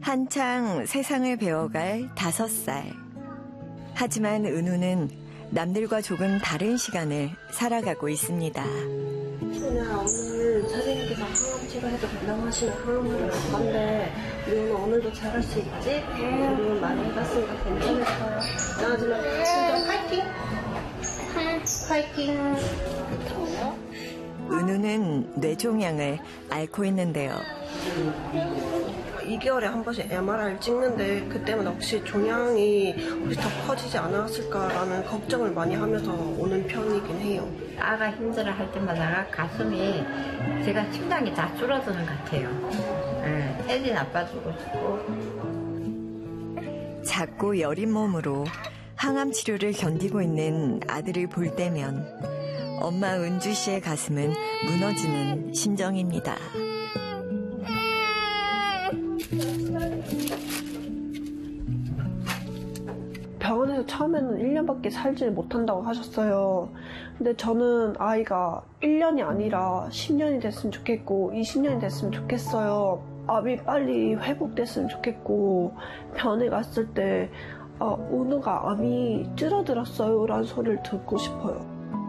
한창 세상을 배워갈 5살. 하지만 은우는 남들과 조금 다른 시간을 살아가고 있습니다. 그냥 오늘 선생님께서 항암치료 해도 된다고 하시는 항암을 할 건데 우리 오늘도 잘할 수 있지? 우리 많이 해봤으니까 괜찮을 거야. 나지만 진짜 파이팅! 파이팅! 은우는 뇌종양을 앓고 있는데요. 2개월에 한 번씩 MRI를 찍는데 그때마다 혹시 종양이 혹시 더 커지지 않았을까라는 걱정을 많이 하면서 오는 편이긴 해요. 아가 힘들어 할 때마다 가슴이 제가 심장이 다 줄어드는 것 같아요. 혈이 나빠지고 싶고. 작고 여린 몸으로 항암 치료를 견디고 있는 아들을 볼 때면 엄마 은주 씨의 가슴은 무너지는 심정입니다. 병원에서 처음에는 1년밖에 살지 못한다고 하셨어요. 근데 저는 아이가 1년이 아니라 10년이 됐으면 좋겠고 20년이 됐으면 좋겠어요. 암이 빨리 회복됐으면 좋겠고 병원에 갔을 때 은우가 암이 줄어들었어요 라는 소리를 듣고 싶어요.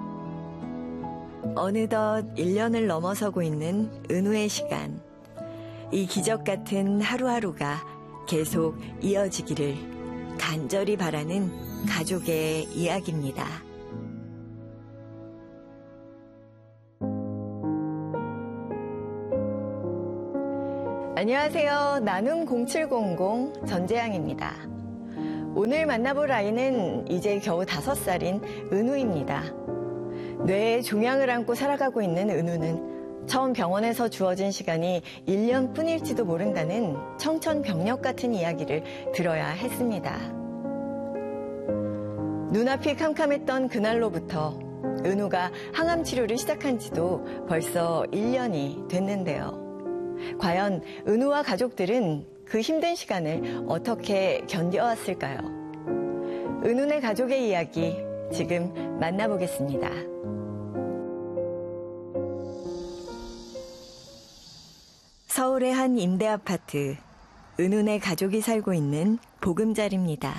어느덧 1년을 넘어서고 있는 은우의 시간. 이 기적 같은 하루하루가 계속 이어지기를 간절히 바라는 가족의 이야기입니다. 안녕하세요. 나눔 0700 전재양입니다. 오늘 만나볼 아이는 이제 겨우 5살인 은우입니다. 뇌에 종양을 안고 살아가고 있는 은우는 처음 병원에서 주어진 시간이 1년뿐일지도 모른다는 청천벽력 같은 이야기를 들어야 했습니다. 눈앞이 캄캄했던 그날로부터 은우가 항암 치료를 시작한 지도 벌써 1년이 됐는데요. 과연 은우와 가족들은 그 힘든 시간을 어떻게 견뎌왔을까요? 은우네 가족의 이야기 지금 만나보겠습니다. 서울의 한 임대아파트, 은우네 가족이 살고 있는 보금자리입니다.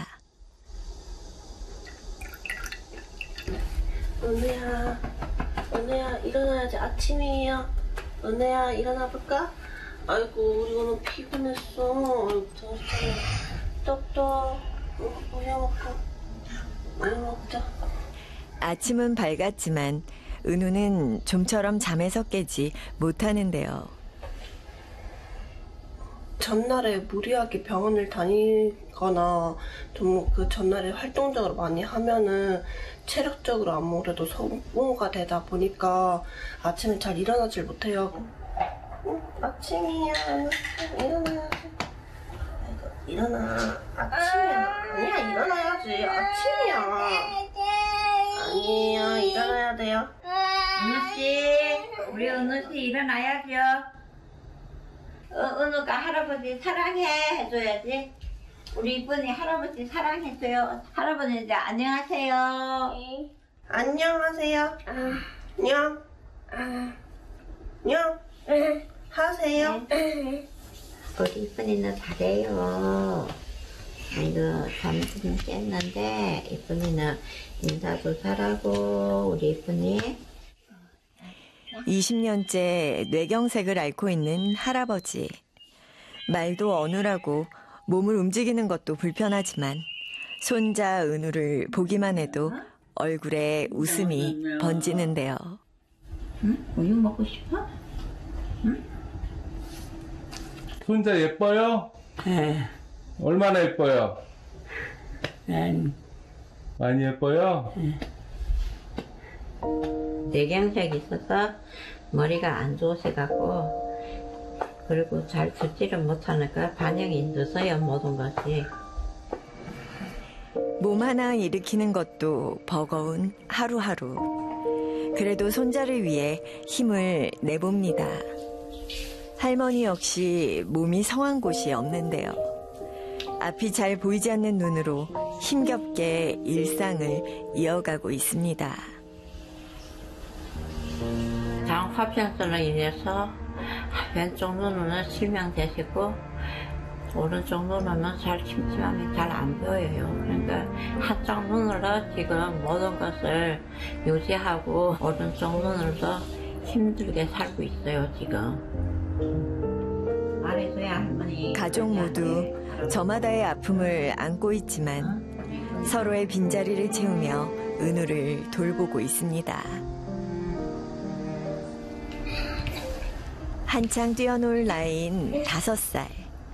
은우야 일어나야지. 아침이에요. 은우야 일어나 볼까? 아이고 우리 오늘 피곤했어. 아이고 정신차려. 똑똑. 우유 먹자. 아침은 밝았지만 은우는 좀처럼 잠에서 깨지 못하는데요. 전날에 무리하게 병원을 다니거나 좀 그 전날에 활동적으로 많이 하면은 체력적으로 아무래도 소모가 되다 보니까 아침에 잘 일어나질 못해요. 아침이야. 일어나야지. 일어나. 아침이야. 아니야 일어나야지. 아침이야. 아니에요. 일어나야 돼요. 은우씨, 우리 은우씨 일어나야죠. 은우가 할아버지 사랑해 해줘야지. 우리 이쁜이 할아버지 사랑해줘요. 할아버지 이제 안녕하세요. 안녕하세요. 안녕. 안녕. 하세요. 우리 이쁜이는 잘해요. 아이고 잠좀 깼는데 이쁜이는 인사도 잘하고 우리 이쁜이 20년째 뇌경색을 앓고 있는 할아버지. 말도 어눌하고 몸을 움직이는 것도 불편하지만 손자 은우를 보기만 해도 얼굴에 웃음이 번지는데요. 응? 우유 먹고 싶어? 응? 손자 예뻐요? 네. 얼마나 예뻐요? 많이 예뻐요? 뇌경색이 있어서 머리가 안 좋으셔갖고 그리고 잘 듣지를 못하니까 반응이 늦어요 모든 것이. 몸 하나 일으키는 것도 버거운 하루하루. 그래도 손자를 위해 힘을 내봅니다. 할머니 역시 몸이 성한 곳이 없는데요. 앞이 잘 보이지 않는 눈으로 힘겹게 일상을 이어가고 있습니다. 장 화병증으로 인해서 왼쪽 눈은 실명되시고 오른쪽 눈은 잘 침침하면 잘 안 보여요. 그러니까 한쪽 눈으로 지금 모든 것을 유지하고 오른쪽 눈으로도 힘들게 살고 있어요, 지금. 말해줘야 할머니. 가족 모두 저마다의 아픔을 안고 있지만 서로의 빈자리를 채우며 은우를 돌보고 있습니다. 한창 뛰어놀 나이인 5살.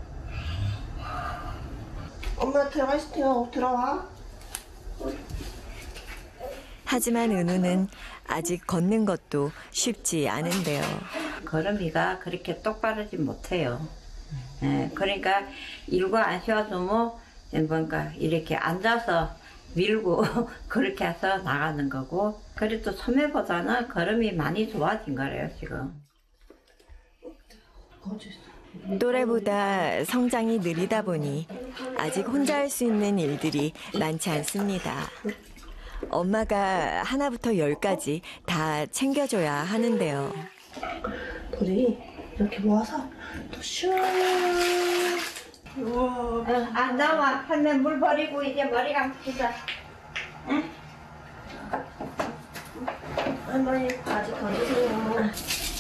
엄마 들어가 있어요. 들어와. 하지만 은우는 아직 걷는 것도 쉽지 않은데요. 걸음이가 그렇게 똑바르지 못해요. 예, 그러니까 일과 안 쉬어주면 뭔가 이렇게 앉아서 밀고 그렇게 해서 나가는 거고, 그래도 처음보다는 걸음이 많이 좋아진 거래요, 지금. 또래보다 성장이 느리다 보니 아직 혼자 할 수 있는 일들이 많지 않습니다. 엄마가 하나부터 10까지 다 챙겨줘야 하는데요. 우리 이렇게 모아서 또 시원해. 우와. 안 나와. 할매 물 버리고 이제 머리 감기자. 응? 할머니 바지 더 주세요.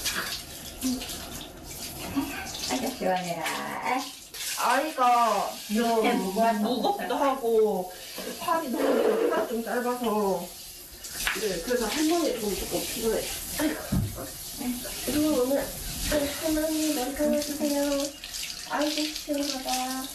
아주 시원해라. 아이가 이렇게 무겁기도 하고 팔이 너무 팔이 좀 짧아서 네, 그래서 할머니 조금 필요해. 이거 오늘 할머니 머리 감아주세요. 아이고 시원하다.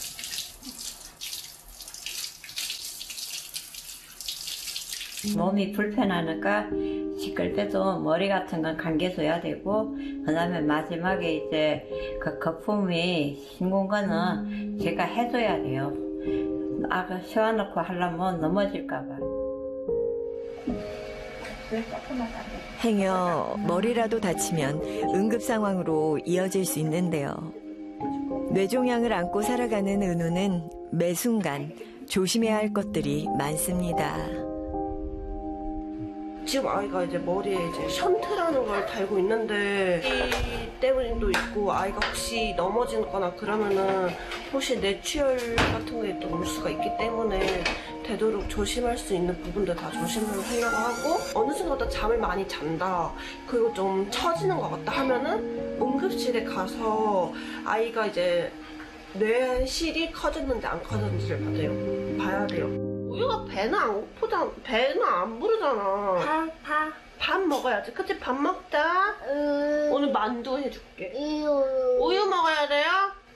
몸이 불편하니까 씻을 때도 머리 같은 건 감겨줘야 되고, 그 다음에 마지막에 이제 그 거품이 싱거운 거는 제가 해줘야 돼요. 아가 세워놓고 하려면 넘어질까봐. 행여 머리라도 다치면 응급 상황으로 이어질 수 있는데요. 뇌종양을 안고 살아가는 은우는 매 순간 조심해야 할 것들이 많습니다. 지금 아이가 이제 머리에 이제 션트라는 걸 달고 있는데 이 때문도 있고, 아이가 혹시 넘어지거나 그러면은 혹시 뇌출혈 같은 게 또 올 수가 있기 때문에 되도록 조심할 수 있는 부분들 다 조심을 하려고 하고, 어느 순간부터 잠을 많이 잔다, 그리고 좀 처지는 것 같다 하면은 응급실에 가서 아이가 이제 뇌실이 커졌는지 안 커졌는지를 봐야 돼요. 우유가 배는 안 고프잖아. 배는 안 부르잖아. 밥 먹어야지. 그치? 밥 먹자. 오늘 만두 해줄게. 우유 먹어야 돼요?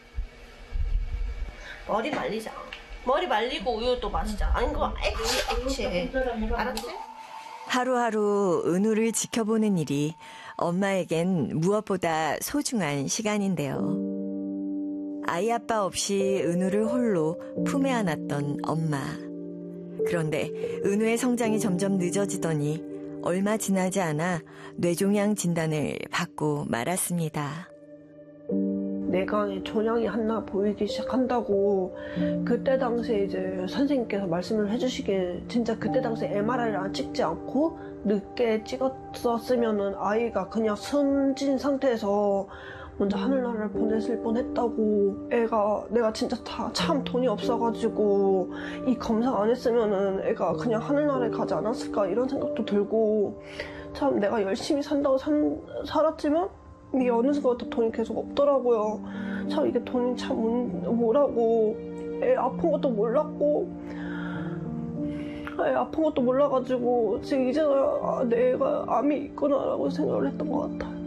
머리 말리자. 머리 말리고 우유 또 마시자. 아닌 거 액치 해. 알았지? 하루하루 은우를 지켜보는 일이 엄마에겐 무엇보다 소중한 시간인데요. 아이 아빠 없이 은우를 홀로 품에 안았던 엄마. 그런데 은우의 성장이 점점 늦어지더니 얼마 지나지 않아 뇌종양 진단을 받고 말았습니다. 뇌간에 종양이 하나 보이기 시작한다고 그때 당시에 이제 선생님께서 말씀을 해주시길, 진짜 그때 당시에 MRI를 안 찍지 않고 늦게 찍었었으면은 아이가 그냥 숨진 상태에서 먼저 하늘나라를 보냈을 뻔했다고. 내가 진짜 참 돈이 없어가지고 이 검사 안 했으면은 애가 그냥 하늘나라에 가지 않았을까, 이런 생각도 들고, 참 내가 열심히 산다고 살았지만 이게 어느 순간부터 돈이 계속 없더라고요. 참 이게 돈이 참 뭐라고. 애 아픈 것도 몰랐고, 애 아픈 것도 몰라가지고 지금 이제야 내가 암이 있구나라고 생각을 했던 것 같아요.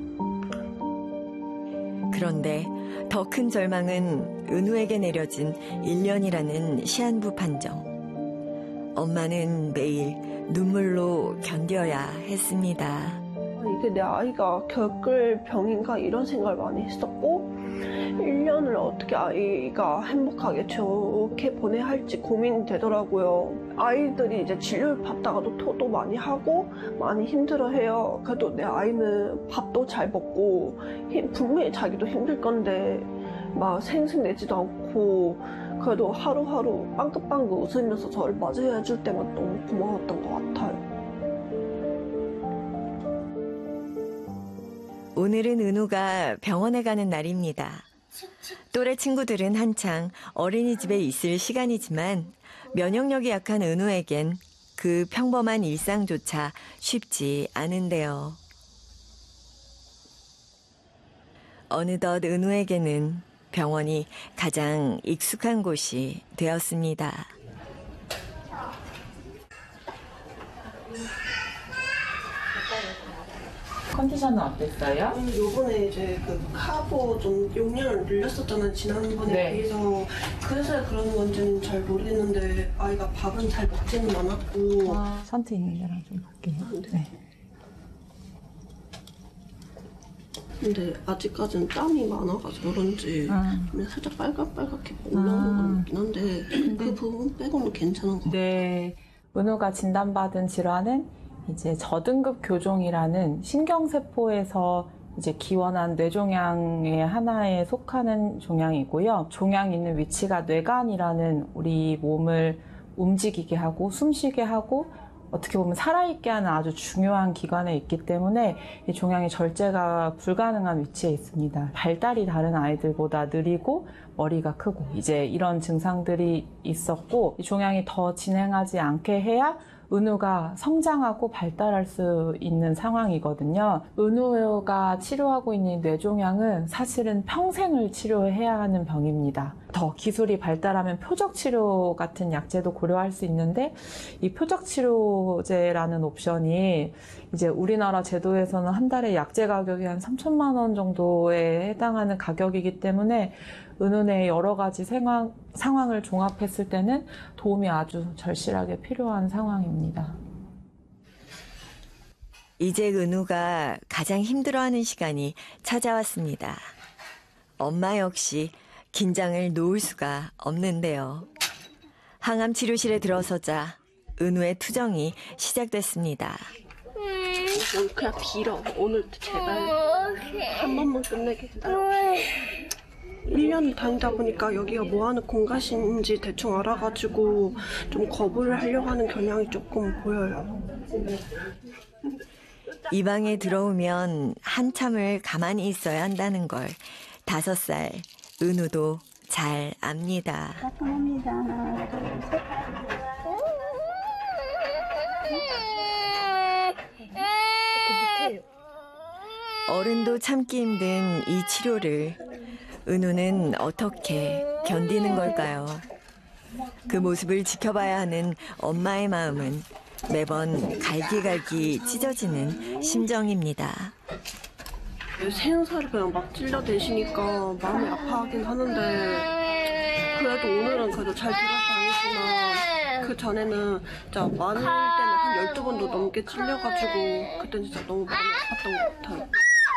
그런데 더 큰 절망은 은우에게 내려진 1년이라는 시한부 판정. 엄마는 매일 눈물로 견뎌야 했습니다. 이게 내 아이가 겪을 병인가, 이런 생각을 많이 했었고, 1년을 어떻게 아이가 행복하게 좋게 보내야 할지 고민이 되더라고요. 아이들이 이제 진료를 받다가도 토도 많이 하고 많이 힘들어해요. 그래도 내 아이는 밥도 잘 먹고 분명히 자기도 힘들 건데 막 생색내지도 않고, 그래도 하루하루 빵긋빵긋 웃으면서 저를 맞이해줄 때만 너무 고마웠던 것 같아요. 오늘은 은우가 병원에 가는 날입니다. 또래 친구들은 한창 어린이집에 있을 시간이지만 면역력이 약한 은우에겐 그 평범한 일상조차 쉽지 않은데요. 어느덧 은우에게는 병원이 가장 익숙한 곳이 되었습니다. 컨디션은 어땠어요? 요번에 이제 그 카보 좀 용량을 늘렸었잖아요, 지난번에 네. 비해서. 그래서 그런 건지는 잘 모르겠는데 아이가 밥은 잘 먹지는 않았고. 선트 있는 데랑 좀 볼게요. 네. 근데 아직까지는 땀이 많아가지고 그런지 그냥 살짝 빨갛게 올라오는 건 있긴 한데 그 부분 빼고는 괜찮은 것 같아요. 네. 은우가 진단받은 질환은 이제 저등급 교종이라는 신경세포에서 이제 기원한 뇌종양의 하나에 속하는 종양이고요. 종양이 있는 위치가 뇌간이라는 우리 몸을 움직이게 하고 숨쉬게 하고 어떻게 보면 살아있게 하는 아주 중요한 기관에 있기 때문에 이 종양이 절제가 불가능한 위치에 있습니다. 발달이 다른 아이들보다 느리고 머리가 크고 이제 이런 증상들이 있었고 이 종양이 더 진행하지 않게 해야 은우가 성장하고 발달할 수 있는 상황이거든요. 은우가 치료하고 있는 뇌종양은 사실은 평생을 치료해야 하는 병입니다. 더 기술이 발달하면 표적치료 같은 약제도 고려할 수 있는데 이 표적치료제라는 옵션이 이제 우리나라 제도에서는 한 달에 약제 가격이 한 3천만 원 정도에 해당하는 가격이기 때문에 은은의 여러 가지 상황을 종합했을 때는 도움이 아주 절실하게 필요한 상황입니다. 이제 은우가 가장 힘들어하는 시간이 찾아왔습니다. 엄마 역시 긴장을 놓을 수가 없는데요. 항암 치료실에 들어서자 은우의 투정이 시작됐습니다. 오늘 그냥 빌어. 오늘 제발 한 번만 끝내게 해달라고. 1년 다니다 보니까 여기가 뭐하는 공간인지 대충 알아가지고 좀 거부를 하려고 하는 경향이 조금 보여요. 이 방에 들어오면 한참을 가만히 있어야 한다는 걸 5살 은우도 잘 압니다. 감사합니다. 하나, 둘, 셋. 어른도 참기 힘든 이 치료를 은우는 어떻게 견디는 걸까요? 그 모습을 지켜봐야 하는 엄마의 마음은 매번 갈기갈기 찢어지는 심정입니다. 새우살을 그냥 막 찔러대시니까 마음이 아파하긴 하는데 그래도 오늘은 그래도 잘 들어다니지만 그 전에는 진짜 많을 때는 한 12번도 넘게 찔려가지고 그때는 진짜 너무 마음이 아팠던 것 같아요.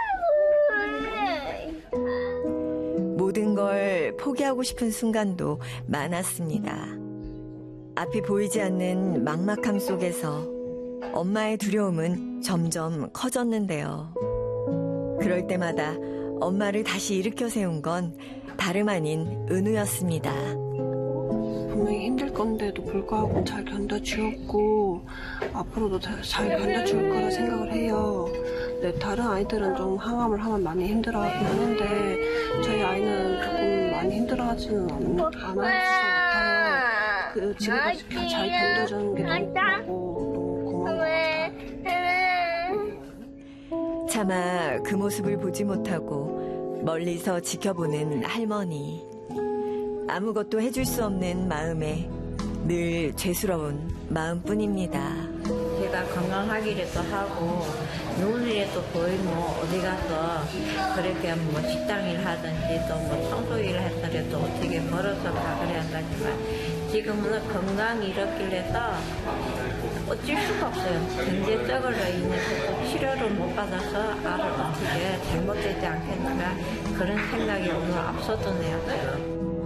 모든 걸 포기하고 싶은 순간도 많았습니다. 앞이 보이지 않는 막막함 속에서 엄마의 두려움은 점점 커졌는데요. 그럴 때마다 엄마를 다시 일으켜 세운 건 다름 아닌 은우였습니다. 분명히 힘들 건데도 불구하고 잘 견뎌주었고 앞으로도 잘 견뎌줄 거라 생각을 해요. 네, 다른 아이들은 좀 항암을 하면 많이 힘들어하긴 하는데 저희 아이는 조금 많이 힘들어하지는 않을 것 같아요. 지금까지 잘 견뎌주는 게 너무 고맙고 너무 고마운 것 같아요. 차마 그 모습을 보지 못하고 멀리서 지켜보는 할머니. 아무것도 해줄 수 없는 마음에 늘 죄스러운 마음뿐입니다. 제가 건강하기라도 하고 눈이라도 보이면 어디 가서 그렇게 뭐 식당 일 하든지 또 뭐 청소 일 해서라도 어떻게 벌어서 가그래 한다지만 지금은 건강이 이렇길래서 어쩔 수가 없어요. 경제 썩을로 인해서 치료를 못 받아서 알을 어떻게 잘못되지 않겠는가 그런 생각이 오늘 앞서더네요.